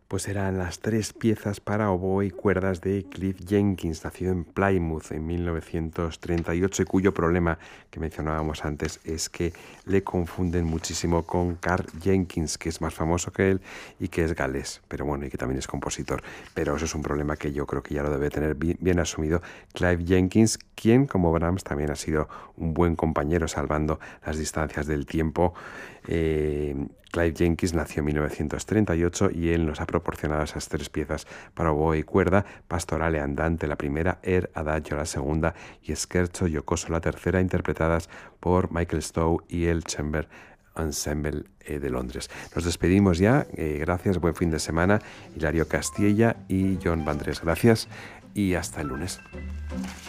Pues eran las 3 piezas para oboe y cuerdas de Cliff Jenkins, nacido en Plymouth en 1938, y cuyo problema que mencionábamos antes es que le confunden muchísimo con Karl Jenkins, que es más famoso que él y que es galés, pero bueno, y que también es compositor. Pero eso es un problema que yo creo que ya lo debe tener bien asumido Clive Jenkins, quien, como Brahms, también ha sido un buen compañero salvando las distancias del tiempo. Clive Jenkins nació en 1938 y él nos ha proporcionado esas 3 piezas para oboe y cuerda: Pastorale Andante la primera, Air Adagio la segunda y Scherzo Giocoso la tercera, interpretadas por Michael Stowe y el Chamber Ensemble de Londres. Nos despedimos ya, gracias, buen fin de semana. Hilario Castilla y John Vandrés, gracias y hasta el lunes.